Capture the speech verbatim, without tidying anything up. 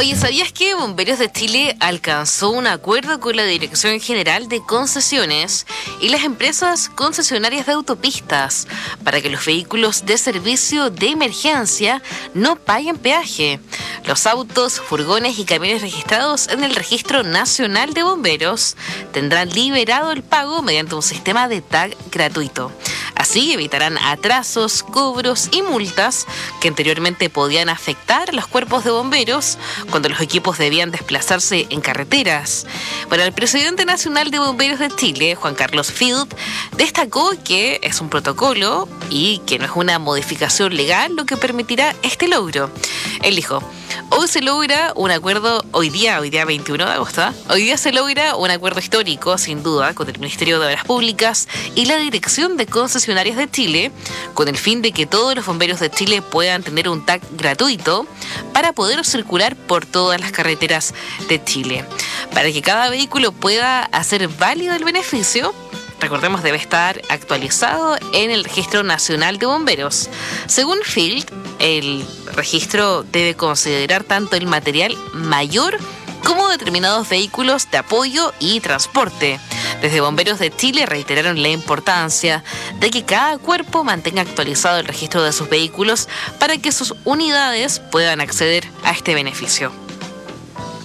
Oye, ¿sabías que Bomberos de Chile alcanzó un acuerdo con la Dirección General de Concesiones y las empresas concesionarias de autopistas para que los vehículos de servicio de emergencia no paguen peaje? Los autos, furgones y camiones registrados en el Registro Nacional de Bomberos tendrán liberado el pago mediante un sistema de tag gratuito. Así evitarán atrasos, cobros y multas que anteriormente podían afectar a los cuerpos de bomberos cuando los equipos debían desplazarse en carreteras. Bueno, el presidente nacional de Bomberos de Chile, Juan Carlos Field, destacó que es un protocolo y que no es una modificación legal lo que permitirá este logro. Él dijo: hoy se logra un acuerdo, hoy día, hoy día veintiuno de agosto, ¿eh? hoy día se logra un acuerdo histórico, sin duda, con el Ministerio de Obras Públicas y la Dirección de Concesionarias de Chile, con el fin de que todos los bomberos de Chile puedan tener un tag gratuito para poder circular por todas las carreteras de Chile. Para que cada vehículo pueda hacer válido el beneficio, recordemos, debe estar actualizado en el Registro Nacional de Bomberos. Según Field, el registro debe considerar tanto el material mayor como determinados vehículos de apoyo y transporte. Desde Bomberos de Chile reiteraron la importancia de que cada cuerpo mantenga actualizado el registro de sus vehículos para que sus unidades puedan acceder a este beneficio.